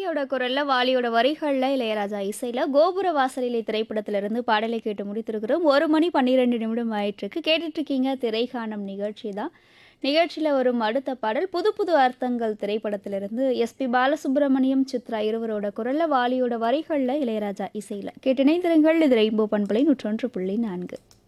ஜானகியோட குரல்ல, வாலியோட வரிகள்ல, இளையராஜா இசையில கோபுர வாசலிலே திரைப்படத்திலிருந்து பாடலை கேட்டு முடித்திருக்கிறோம். 1 மணி 12 நிமிடம் ஆயிட்டிருக்கு. கேட்டுட்டு இருக்கீங்க திரைகாணும் நிகழ்ச்சி தான். நிகழ்ச்சியில வரும் அடுத்த பாடல் புது புது அர்த்தங்கள் திரைப்படத்திலிருந்து எஸ்பி பாலசுப்ரமணியம், சித்ரா இருவரோட குரல்ல, வாலியோட வரிகள்ல, இளையராஜா இசையில. கேட்டு இணைந்திருங்கள். இது ரெயின்போ பண்பலை 101.4.